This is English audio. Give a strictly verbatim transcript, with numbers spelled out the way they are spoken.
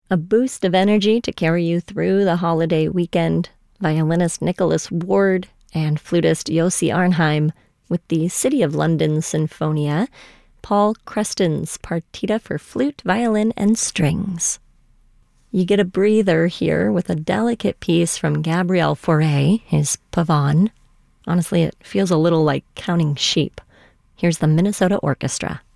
A boost of energy to carry you through the holiday weekend. Violinist Nicholas Ward and flutist Yossi Arnheim with the City of London Sinfonia, Paul Creston's Partita for flute, violin, and strings. You get a breather here with a delicate piece from Gabriel Fauré, his Pavane. Honestly, it feels a little like counting sheep. Here's the Minnesota Orchestra.